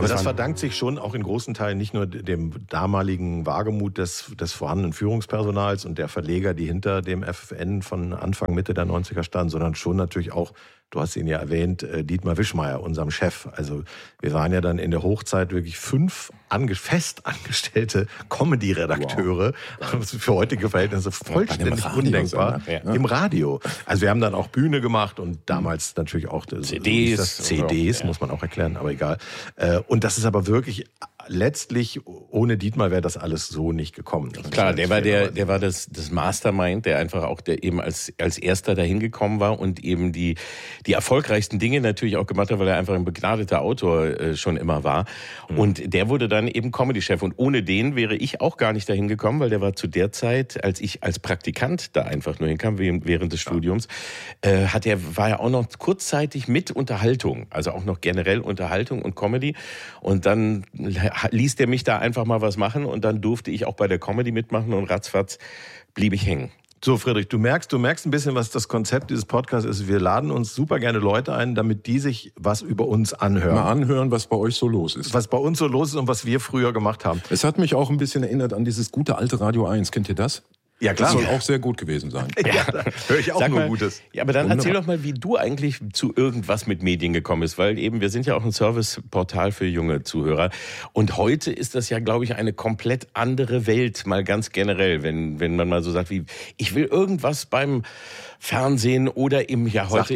Aber das verdankt sich schon auch in großen Teilen nicht nur dem damaligen Wagemut des vorhandenen Führungspersonals und der Verleger, die hinter dem FFN von Anfang, Mitte der 90er standen, sondern schon natürlich auch, du hast ihn ja erwähnt, Dietmar Wischmeyer, unserem Chef. Also wir waren ja dann in der Hochzeit wirklich 5 fest angestellte Comedy-Redakteure. Wow. Für heutige Verhältnisse vollständig undenkbar. Im Radio. Also wir haben dann auch Bühne gemacht und damals natürlich auch CDs, muss man auch erklären, aber egal. Und das ist aber wirklich letztlich, ohne Dietmar wäre das alles so nicht gekommen. Klar, der war das Mastermind, der einfach auch eben als erster dahin gekommen war und eben die erfolgreichsten Dinge natürlich auch gemacht hat, weil er einfach ein begnadeter Autor schon immer war. Und der wurde dann eben Comedy-Chef. Und ohne den wäre ich auch gar nicht dahin gekommen, weil der war zu der Zeit, als ich als Praktikant da einfach nur hinkam, während des Studiums, war er auch noch kurzzeitig mit Unterhaltung, also auch noch generell Unterhaltung und Comedy. Und dann ließ der mich da einfach mal was machen und dann durfte ich auch bei der Comedy mitmachen und ratzfatz blieb ich hängen. So, Friedrich, du merkst ein bisschen, was das Konzept dieses Podcasts ist. Wir laden uns super gerne Leute ein, damit die sich was über uns anhören. Mal anhören, was bei euch so los ist. Was bei uns so los ist und was wir früher gemacht haben. Es hat mich auch ein bisschen erinnert an dieses gute alte Radio 1. Kennt ihr das? Ja, klar. Das soll auch sehr gut gewesen sein. Ja, da höre ich auch Sag nur mal, Gutes. Ja, aber dann erzähl doch mal, wie du eigentlich zu irgendwas mit Medien gekommen bist, weil eben wir sind ja auch ein Serviceportal für junge Zuhörer und heute ist das ja, glaube ich, eine komplett andere Welt, mal ganz generell, wenn man mal so sagt, wie ich will irgendwas beim Fernsehen oder im heute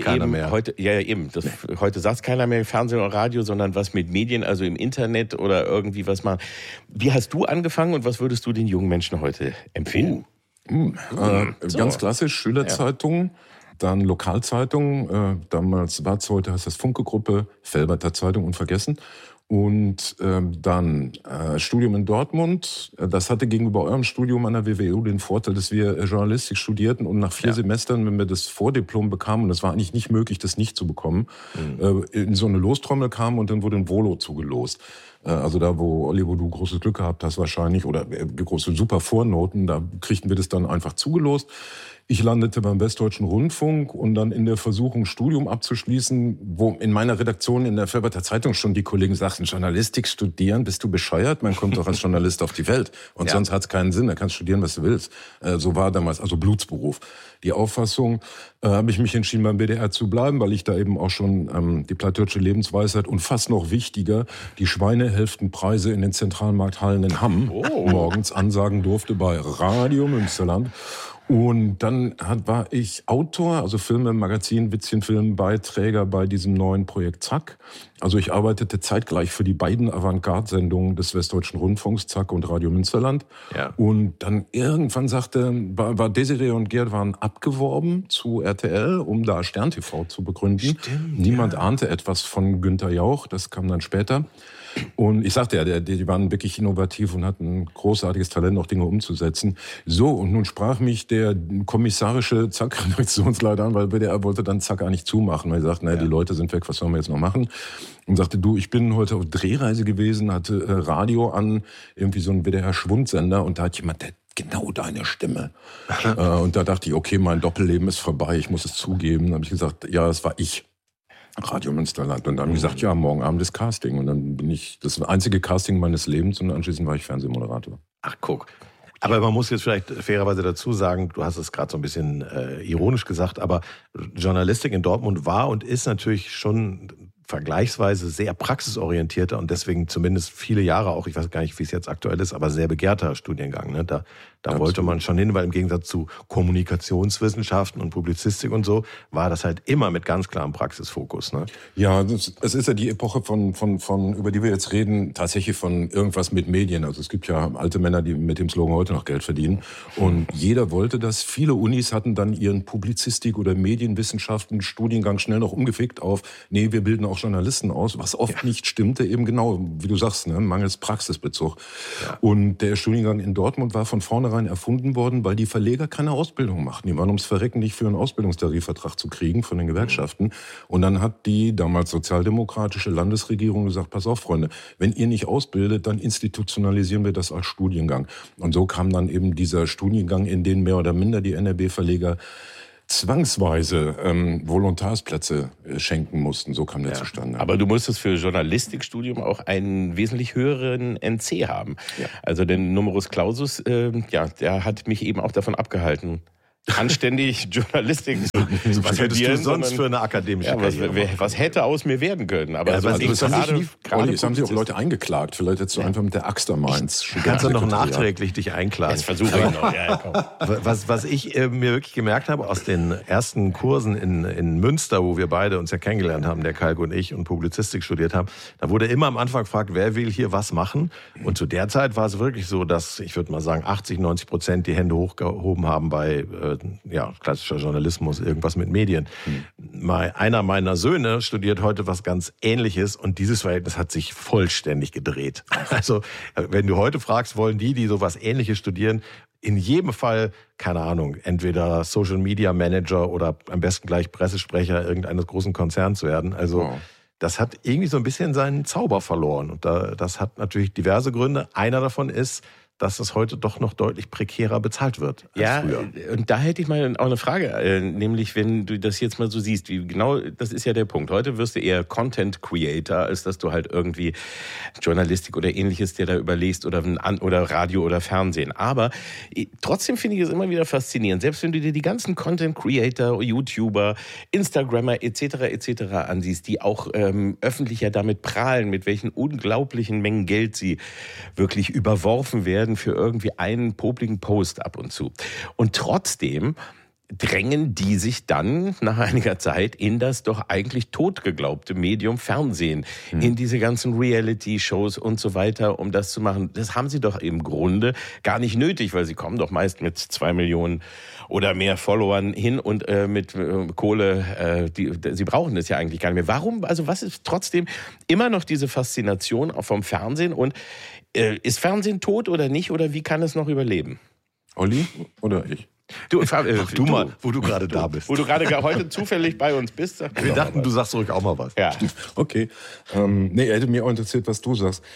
sagt keiner mehr Fernsehen oder Radio, sondern was mit Medien, also im Internet oder irgendwie was mal. Wie hast du angefangen und was würdest du den jungen Menschen heute empfehlen? Ganz klassisch, Schülerzeitung, dann Lokalzeitung, damals WAZ, heute heißt das Funke-Gruppe, Velberter Zeitung unvergessen. Und dann Studium in Dortmund. Das hatte gegenüber eurem Studium an der WWU den Vorteil, dass wir Journalistik studierten und nach 4 Semestern, wenn wir das Vordiplom bekamen, und es war eigentlich nicht möglich, das nicht zu bekommen, in so eine Lostrommel kamen und dann wurde ein Volo zugelost. Also da, wo du großes Glück gehabt hast wahrscheinlich, oder große super Vornoten, da kriegten wir das dann einfach zugelost. Ich landete beim Westdeutschen Rundfunk und dann in der Versuchung, Studium abzuschließen, wo in meiner Redaktion in der Velberter Zeitung schon die Kollegen sagten, Journalistik studieren, bist du bescheuert? Man kommt doch als Journalist auf die Welt und sonst hat's keinen Sinn, da kannst du studieren, was du willst. So war damals, also Blutsberuf. Die Auffassung, habe ich mich entschieden, beim WDR zu bleiben, weil ich da eben auch schon die plattdeutsche Lebensweisheit und fast noch wichtiger, die Schweinehälftenpreise in den Zentralmarkthallen in Hamm morgens ansagen durfte bei Radio Münsterland. Und dann war ich Autor, also Filme, Magazin, Witzchenfilm, Beiträger bei diesem neuen Projekt Zack. Also ich arbeitete zeitgleich für die beiden Avantgarde-Sendungen des Westdeutschen Rundfunks, Zack und Radio Münsterland. Ja. Und dann irgendwann war Desiree und Gerd waren abgeworben zu RTL, um da Stern TV zu begründen. Stimmt, Niemand ahnte etwas von Günther Jauch, das kam dann später. Und ich sagte ja, die waren wirklich innovativ und hatten ein großartiges Talent, auch Dinge umzusetzen. So, und nun sprach mich der kommissarische Zack-Redaktionsleiter an, weil WDR wollte dann Zack eigentlich zumachen. Weil er sagte, die Leute sind weg, was sollen wir jetzt noch machen? Und sagte, ich bin heute auf Drehreise gewesen, hatte Radio an, irgendwie so ein WDR-Schwundsender, und da hat jemand, genau deine Stimme. Und da dachte ich, okay, mein Doppelleben ist vorbei, ich muss es zugeben. Dann habe ich gesagt, ja, das war ich. Radio Münsterland. Und dann haben die gesagt, ja, morgen Abend ist Casting. Und dann bin ich, das einzige Casting meines Lebens, und anschließend war ich Fernsehmoderator. Ach, guck. Aber man muss jetzt vielleicht fairerweise dazu sagen, du hast es gerade so ein bisschen ironisch gesagt, aber Journalistik in Dortmund war und ist natürlich schon vergleichsweise sehr praxisorientierter und deswegen zumindest viele Jahre auch, ich weiß gar nicht, wie es jetzt aktuell ist, aber sehr begehrter Studiengang. Ne? Da wollte man schon hin, weil im Gegensatz zu Kommunikationswissenschaften und Publizistik und so, war das halt immer mit ganz klarem Praxisfokus. Ne? Ja, es ist ja die Epoche von über die wir jetzt reden, tatsächlich von irgendwas mit Medien. Also es gibt ja alte Männer, die mit dem Slogan heute noch Geld verdienen. Und jeder wollte das. Viele Unis hatten dann ihren Publizistik- oder Medienwissenschaften Studiengang schnell noch umgefickt auf, nee, wir bilden auch Journalisten aus, was oft nicht stimmte, eben genau, wie du sagst, ne, mangels Praxisbezug. Ja. Und der Studiengang in Dortmund war von vornherein erfunden worden, weil die Verleger keine Ausbildung machten. Die waren ums Verrecken nicht für einen Ausbildungstarifvertrag zu kriegen von den Gewerkschaften. Und dann hat die damals sozialdemokratische Landesregierung gesagt, pass auf, Freunde, wenn ihr nicht ausbildet, dann institutionalisieren wir das als Studiengang. Und so kam dann eben dieser Studiengang, in den mehr oder minder die NRB-Verleger zwangsweise Volontärsplätze schenken mussten. So kam der zustande. Aber du musstest für Journalistikstudium auch einen wesentlich höheren NC haben. Ja. Also der Numerus Clausus, der hat mich eben auch davon abgehalten, anständig Journalistik zu was hättest du sonst für eine akademische Karriere? Was hätte aus mir werden können? Aber das haben sich auch Leute eingeklagt. Vielleicht hättest du einfach mit der Axt am Mainz. Kannst du noch nachträglich dich einklagen? Das versuche ich noch. Ja, komm. Was ich mir wirklich gemerkt habe aus den ersten Kursen in Münster, wo wir beide uns ja kennengelernt haben, der Kalk und ich, und Publizistik studiert haben, da wurde immer am Anfang gefragt, wer will hier was machen? Und zu der Zeit war es wirklich so, dass, ich würde mal sagen, 80-90% die Hände hochgehoben haben bei klassischer Journalismus, irgendwas mit Medien. Einer meiner Söhne studiert heute was ganz Ähnliches und dieses Verhältnis hat sich vollständig gedreht. Also, wenn du heute fragst, wollen die so was Ähnliches studieren, in jedem Fall, keine Ahnung, entweder Social Media Manager oder am besten gleich Pressesprecher irgendeines großen Konzerns werden. Also, das hat irgendwie so ein bisschen seinen Zauber verloren. Und das hat natürlich diverse Gründe. Einer davon ist, dass es heute doch noch deutlich prekärer bezahlt wird als früher. Und da hätte ich mal auch eine Frage, nämlich wenn du das jetzt mal so siehst, wie genau, das ist ja der Punkt. Heute wirst du eher Content Creator, als dass du halt irgendwie Journalistik oder Ähnliches dir da überlegst oder Radio oder Fernsehen. Aber trotzdem finde ich es immer wieder faszinierend, selbst wenn du dir die ganzen Content Creator, YouTuber, Instagrammer etc. ansiehst, die auch öffentlich ja damit prahlen, mit welchen unglaublichen Mengen Geld sie wirklich überworfen werden für irgendwie einen popligen Post ab und zu. Und trotzdem drängen die sich dann nach einiger Zeit in das doch eigentlich totgeglaubte Medium Fernsehen, in diese ganzen Reality-Shows und so weiter, um das zu machen. Das haben sie doch im Grunde gar nicht nötig, weil sie kommen doch meist mit 2 Millionen oder mehr Followern hin und mit Kohle, sie brauchen das ja eigentlich gar nicht mehr. Warum, also was ist trotzdem immer noch diese Faszination vom Fernsehen und ist Fernsehen tot oder nicht oder wie kann es noch überleben? Olli oder ich? Du mal, wo du gerade da bist. Wo du gerade heute zufällig bei uns bist. Wir dachten, du sagst zurück auch mal was. Ja. Okay. Hätte mir auch interessiert, was du sagst.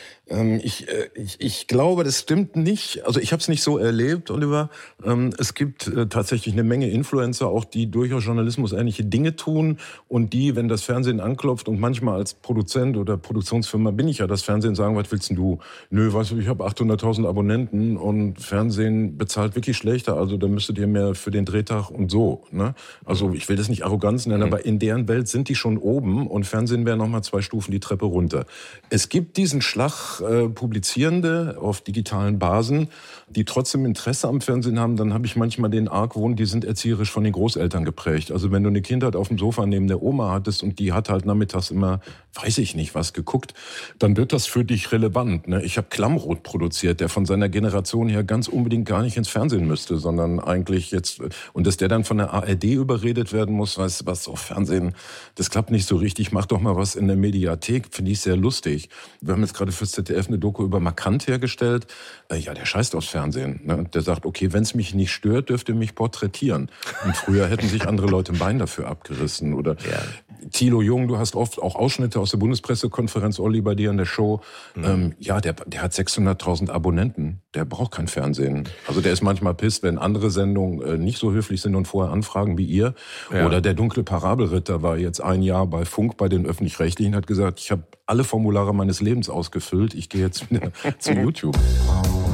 Ich glaube, das stimmt nicht. Also ich habe es nicht so erlebt, Oliver. Es gibt tatsächlich eine Menge Influencer, auch die durchaus journalismusähnliche Dinge tun und die, wenn das Fernsehen anklopft und manchmal als Produzent oder Produktionsfirma bin ich ja das Fernsehen, sagen, was willst denn du? Nö, weißt du, ich habe 800.000 Abonnenten und Fernsehen bezahlt wirklich schlechter, also da müsstet ihr mehr für den Drehtag und so. Ne? Also ich will das nicht Arroganz nennen, aber in deren Welt sind die schon oben und Fernsehen wäre nochmal 2 Stufen die Treppe runter. Es gibt diesen Schlag Publizierende auf digitalen Basen, die trotzdem Interesse am Fernsehen haben, dann habe ich manchmal den Argwohn, die sind erzieherisch von den Großeltern geprägt. Also wenn du eine Kindheit auf dem Sofa neben der Oma hattest und die hat halt nachmittags immer, weiß ich nicht, was geguckt, dann wird das für dich relevant. Ne? Ich habe Klammrot produziert, der von seiner Generation her ganz unbedingt gar nicht ins Fernsehen müsste, sondern eigentlich jetzt, und dass der dann von der ARD überredet werden muss, weißt du was, auf Fernsehen, das klappt nicht so richtig, mach doch mal was in der Mediathek, finde ich sehr lustig. Wir haben jetzt gerade fürs ZDF eine Doku über Markant hergestellt. Der scheißt aufs Fernsehen. Ne? Der sagt, okay, wenn es mich nicht stört, dürft ihr mich porträtieren. Und früher hätten sich andere Leute ein Bein dafür abgerissen. Oder Thilo Jung, du hast oft auch Ausschnitte aus der Bundespressekonferenz, Olli, bei dir in der Show. Der hat 600.000 Abonnenten. Der braucht kein Fernsehen. Also der ist manchmal pisst, wenn andere Sendungen nicht so höflich sind und vorher anfragen wie ihr. Ja. Oder der dunkle Parabelritter war jetzt ein Jahr bei Funk, bei den Öffentlich-Rechtlichen, hat gesagt, ich habe alle Formulare meines Lebens ausgefüllt. Ich gehe jetzt wieder zu YouTube.